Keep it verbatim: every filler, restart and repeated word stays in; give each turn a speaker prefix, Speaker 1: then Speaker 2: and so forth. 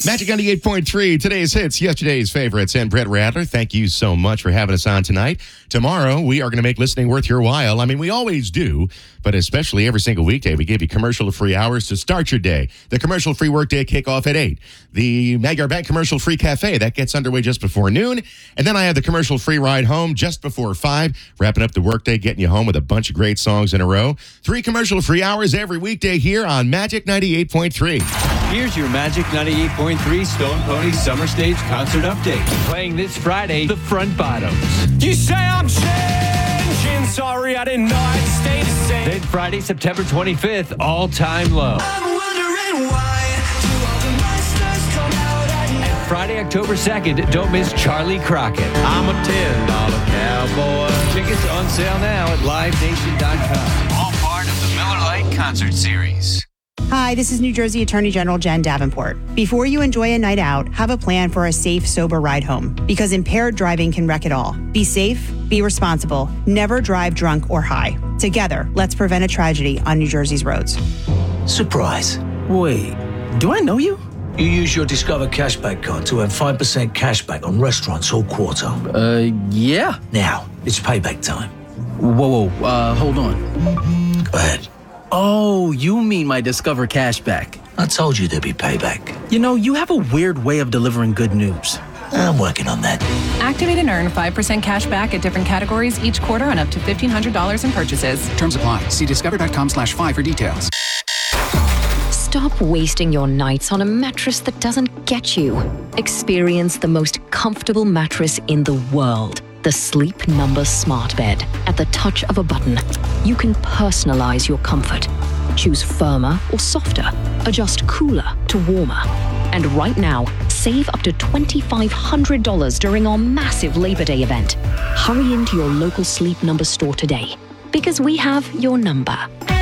Speaker 1: Magic ninety-eight point three, today's hits, yesterday's favorites. And Brett Radler, thank you so much for having us on tonight. Tomorrow, we are going to make listening worth your while. I mean, we always do, but especially every single weekday, we give you commercial-free hours to start your day. The commercial-free workday kickoff at eight. The Magyar Bank commercial-free cafe, that gets underway just before noon. And then I have the commercial-free ride home just before five, wrapping up the workday, getting you home with a bunch of great songs in a row. Three commercial-free hours every weekday here on Magic ninety-eight point three.
Speaker 2: Here's your Magic ninety-eight point three Stone Pony Summer Stage Concert Update. Playing this Friday, the Front Bottoms.
Speaker 3: You say I'm changing, sorry I didn't know I'd stay the same.
Speaker 2: Then Friday, September twenty-fifth, All Time Low.
Speaker 3: I'm wondering why do all the monsters come out at night?
Speaker 2: And Friday, October second, don't miss Charlie Crockett.
Speaker 3: I'm a ten dollar cowboy.
Speaker 2: Tickets on sale now at live nation dot com. All part of the Miller Lite Concert Series.
Speaker 4: Hi, this is New Jersey Attorney General Jen Davenport. Before you enjoy a night out, have a plan for a safe, sober ride home, because impaired driving can wreck it all. Be safe, be responsible, never drive drunk or high. Together, let's prevent a tragedy on New Jersey's roads.
Speaker 5: Surprise.
Speaker 6: Wait, do I know you?
Speaker 5: You use your Discover Cashback card to earn five percent cashback on restaurants all quarter.
Speaker 6: Uh, yeah.
Speaker 5: Now, it's payback time.
Speaker 6: Whoa, whoa, uh, hold on.
Speaker 5: Go ahead.
Speaker 6: Oh, you mean my Discover Cashback.
Speaker 5: I told you there'd be payback.
Speaker 6: You know, you have a weird way of delivering good news.
Speaker 5: I'm working on that.
Speaker 7: Activate and earn five percent cash back at different categories each quarter on up to fifteen hundred dollars in purchases.
Speaker 8: Terms apply. See discover.com slash five for details.
Speaker 9: Stop wasting your nights on a mattress that doesn't get you. Experience the most comfortable mattress in the world. The Sleep Number Smart Bed. At the touch of a button, you can personalize your comfort. Choose firmer or softer. Adjust cooler to warmer. And right now, save up to two thousand five hundred dollars during our massive Labor Day event. Hurry into your local Sleep Number store today, because we have your number.